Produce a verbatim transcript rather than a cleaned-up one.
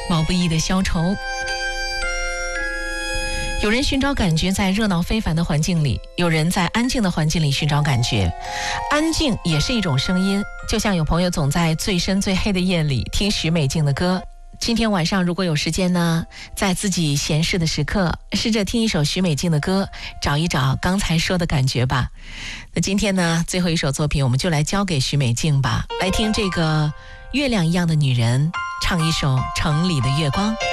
毛不易的消愁。有人寻找感觉在热闹非凡的环境里，有人在安静的环境里寻找感觉。安静也是一种声音，就像有朋友总在最深最黑的夜里听许美静的歌。今天晚上如果有时间呢，在自己闲适的时刻，试着听一首许美静的歌，找一找刚才说的感觉吧。那今天呢，最后一首作品我们就来交给许美静吧，来听这个月亮一样的女人唱一首城里的月光。